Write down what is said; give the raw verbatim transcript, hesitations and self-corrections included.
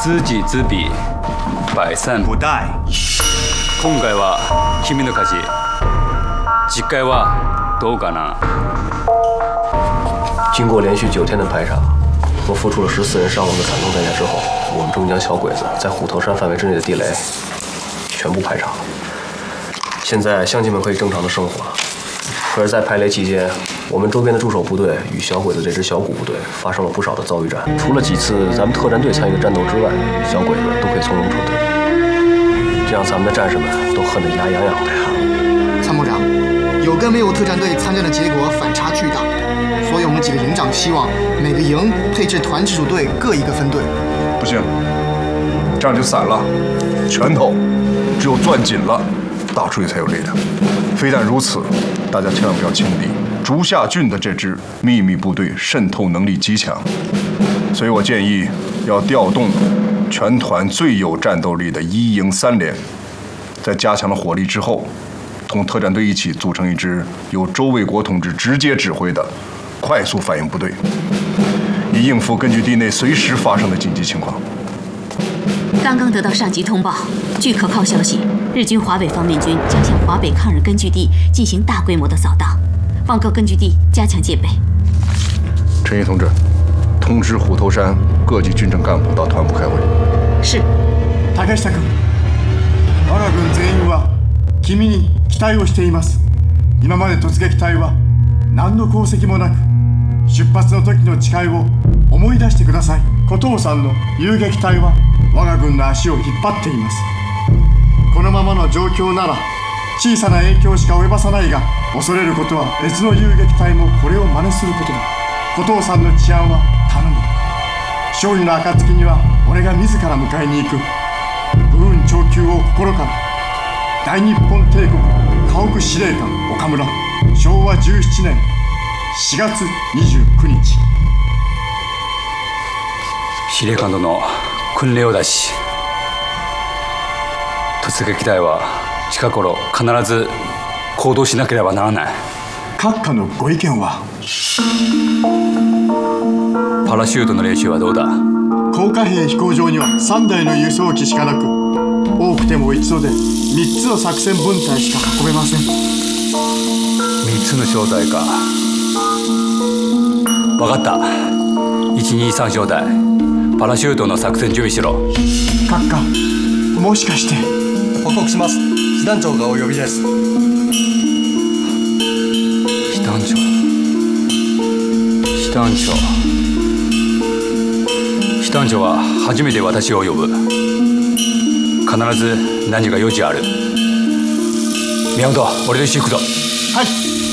知己知彼，百战不殆。今回は君の勝ち。次回はどうかな？ 经过连续九天的排查和付出了十四人伤亡的惨痛代价之后，我们终于将小鬼子在虎头山范围之内的地雷全部排查了。现在乡亲们可以正常的生活了。可是，在排雷期间，我们周边的驻守部队与小鬼子这支小股部队发生了不少的遭遇战。除了几次咱们特战队参与的战斗之外，小鬼子都可以从容撤退，这让咱们的战士们都恨得牙痒痒的呀。 参谋长，有跟没有特战队参战的结果反差巨大，所以我们几个营长希望每个营配置团直属队各一个分队。 不行，这样就散了。拳头只有攥紧了，打出去才有力量。非但如此，大家千万不要轻敌。竹下郡的这支秘密部队渗透能力极强，所以我建议要调动全团最有战斗力的一营三连，在加强了火力之后，同特战队一起组成一支由周卫国同志直接指挥的快速反应部队，以应付根据地内随时发生的紧急情况。 刚刚得到上级通报，据可靠消息，日军华北方面军将向华北抗日根据地进行大规模的扫荡，望各根据地加强戒备。 陈毅同志，通知虎头山各级军政干部到团部开会。 是。 竹下君、我が軍全員は君に期待をしています。今まで突撃隊は何の功績もなく、出発の時の誓いを思い出してください。古藤さんの遊撃隊は我が軍の足を引っ張っています。このままの状況なら小さな影響しか及ばさないが、恐れることは別の遊撃隊もこれを真似することだ。古藤さんの治安は頼む。勝利の暁には俺が自ら迎えに行く。武運長久を心から。大日本帝国家屋司令官岡村、しょうわじゅうななねんしがつにじゅうくにち。 司令官殿、訓令を出し、突撃隊は近頃必ず行動しなければならない。 閣下のご意見は？ パラシュートの練習はどうだ？ 降下兵飛行場にはさんだいの輸送機しかなく、多くても一度でみっつの作戦分隊しか運べません。 みっつの小隊か。分かった。いちにさん小隊、パラシュートの作戦準備しろ。 閣下、もしかして。 報告します。師団長がお呼びです。 師団長。師団長。師団長は初めて私を呼ぶ。必ず何か用事ある。宮本、俺と一緒に行くぞ。 はい。